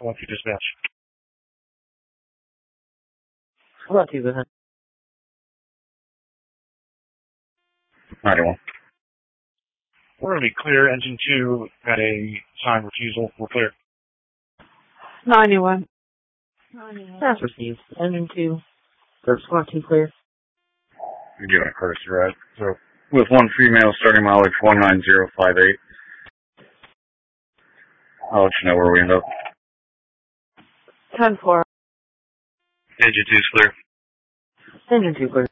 Squad 2 dispatch. Squad 2, go ahead. 91. We're going to be clear. Engine 2 had a sign refusal. We're clear. 91. That's received. Engine 2. Squad 2 clear. You're giving a courtesy ride. So, with one female starting mileage 19058. I'll let you know where we end up. 10-4. Engine 2's clear. Engine 2 clear.